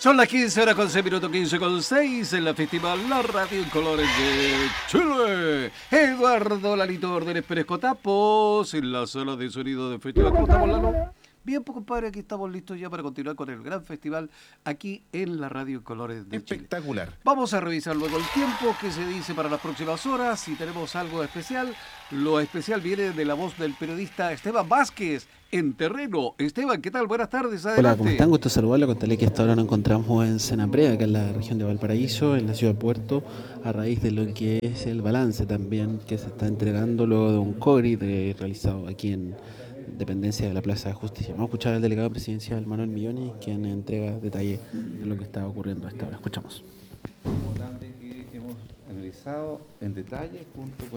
Son las 15 horas con 6 minutos, 15 con 6 en la festival La Radio en Colores de Chile. Eduardo Lalito Ordenes Pérez Cotapos en la sala de sonido del festival. ¿Cómo estamos, Lalo? Bien, pues compadre, aquí estamos listos ya para continuar con el gran festival aquí en la Radio en Colores de Chile. Espectacular. Vamos a revisar luego el tiempo que se dice para las próximas horas. Si tenemos algo especial, lo especial viene de la voz del periodista Esteban Vázquez en terreno. Esteban, ¿qué tal? Buenas tardes, adelante. Hola, ¿cómo están? Gusto saludarlo. Contarle que hasta ahora nos encontramos en Senapre, acá en la región de Valparaíso, en la ciudad de Puerto, a raíz de lo que es el balance también que se está entregando luego de un COVID realizado aquí en dependencia de la Plaza de Justicia. Vamos a escuchar al delegado presidencial Manuel Milloni, quien entrega detalles de lo que está ocurriendo a esta hora. Escuchamos. Importante que hemos analizado en detalle junto con